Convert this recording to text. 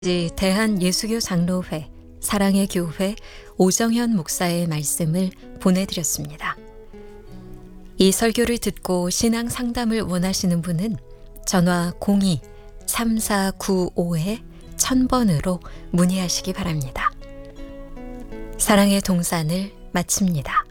대한예수교 장로회 사랑의 교회 오정현 목사의 말씀을 보내드렸습니다. 이 설교를 듣고 신앙 상담을 원하시는 분은 전화 02-3495-1000번으로 문의하시기 바랍니다. 사랑의 동산을 마칩니다.